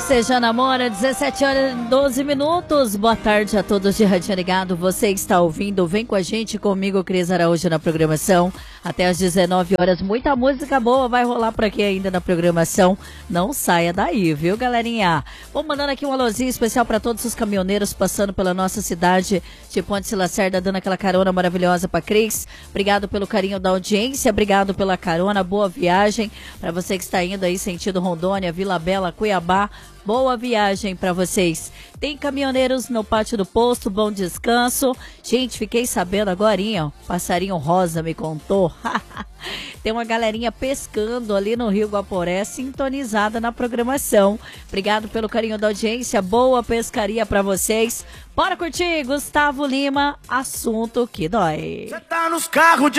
Você já namora, 17 horas e 12 minutos. Boa tarde a todos de Radinho Ligado. Você está ouvindo, vem com a gente, comigo, Cris Araújo, na programação. Até às 19 horas, muita música boa vai rolar por aqui ainda na programação. Não saia daí, viu, galerinha? Vou mandando aqui um alôzinho especial para todos os caminhoneiros passando pela nossa cidade de Ponte Lacerda, dando aquela carona maravilhosa para Cris. Obrigado pelo carinho da audiência, obrigado pela carona, boa viagem. Para você que está indo aí sentido Rondônia, Vila Bela, Cuiabá, boa viagem para vocês. Tem caminhoneiros no pátio do posto, bom descanso. Gente, fiquei sabendo agorinha, ó, passarinho rosa me contou. Tem uma galerinha pescando ali no Rio Guaporé, sintonizada na programação. Obrigado pelo carinho da audiência, boa pescaria para vocês. Bora curtir, Gustavo Lima, assunto que dói. Você tá nos carros de